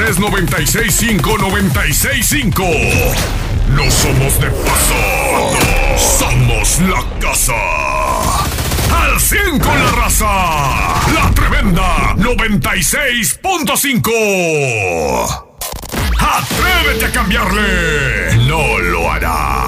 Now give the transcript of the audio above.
es 96.5, 96.5. No somos de paso, somos la casa. Al 100 con la raza, la tremenda 96.5. Atrévete a cambiarle, no lo harás.